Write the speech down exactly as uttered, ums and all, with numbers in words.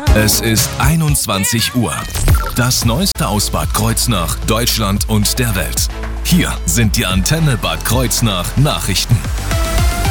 Es ist einundzwanzig Uhr. Das Neueste aus Bad Kreuznach, Deutschland und der Welt. Hier sind die Antenne Bad Kreuznach Nachrichten.